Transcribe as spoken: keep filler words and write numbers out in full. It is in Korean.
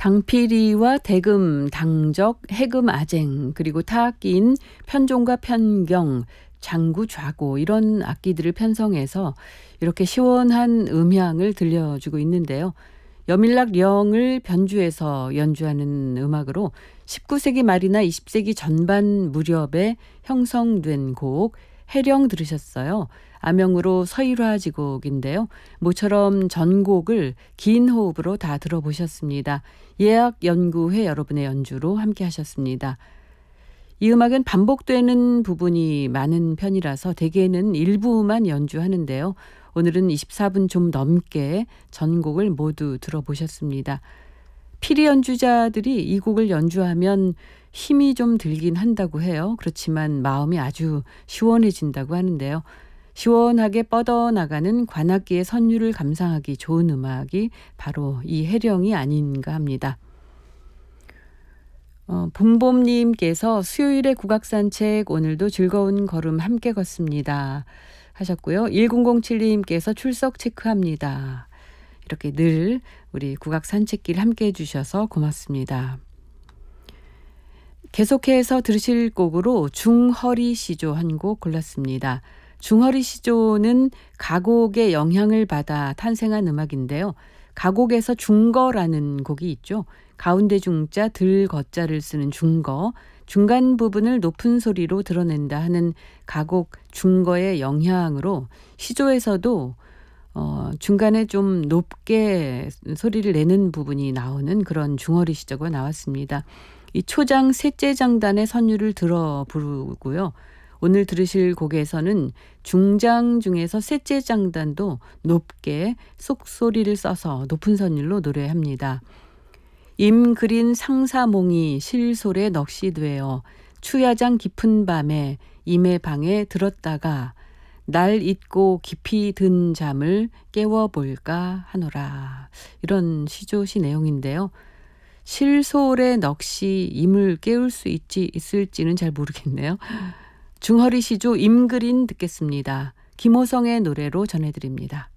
당피리와 대금, 당적, 해금, 아쟁, 그리고 타악기인 편종과 편경, 장구, 좌고 이런 악기들을 편성해서 이렇게 시원한 음향을 들려주고 있는데요. 여밀락 령을 변주해서 연주하는 음악으로 십구 세기 말이나 이십 세기 전반 무렵에 형성된 곡 해령 들으셨어요. 암영으로 서일화지곡인데요. 모처럼 전곡을 긴 호흡으로 다 들어보셨습니다. 예학연구회 여러분의 연주로 함께 하셨습니다. 이 음악은 반복되는 부분이 많은 편이라서 대개는 일부만 연주하는데요. 오늘은 이십사 분 좀 넘게 전곡을 모두 들어보셨습니다. 피리 연주자들이 이 곡을 연주하면 힘이 좀 들긴 한다고 해요. 그렇지만 마음이 아주 시원해진다고 하는데요. 시원하게 뻗어나가는 관악기의 선율을 감상하기 좋은 음악이 바로 이 해령이 아닌가 합니다. 어, 봄봄님께서 수요일에 국악산책 오늘도 즐거운 걸음 함께 걷습니다 하셨고요. 일공공칠님께서 출석 체크합니다. 이렇게 늘 우리 국악산책길 함께 해주셔서 고맙습니다. 계속해서 들으실 곡으로 중허리 시조 한 곡 골랐습니다. 중허리 시조는 가곡의 영향을 받아 탄생한 음악인데요. 가곡에서 중거라는 곡이 있죠. 가운데 중자, 들 거자를 쓰는 중거, 중간 부분을 높은 소리로 드러낸다 하는 가곡 중거의 영향으로 시조에서도 어, 중간에 좀 높게 소리를 내는 부분이 나오는 그런 중허리 시조가 나왔습니다. 이 초장 셋째 장단의 선율을 들어 부르고요. 오늘 들으실 곡에서는 중장 중에서 셋째 장단도 높게 쏙소리를 써서 높은 선율로 노래합니다. 임그린 상사몽이 실솔에 넋이되어 추야장 깊은 밤에 임의 방에 들었다가 날 잊고 깊이 든 잠을 깨워볼까 하노라. 이런 시조시 내용인데요. 실솔의 넋이 임을 깨울 수 있지 있을지는 잘 모르겠네요. 중허리 시조 임그린 듣겠습니다. 김호성의 노래로 전해드립니다.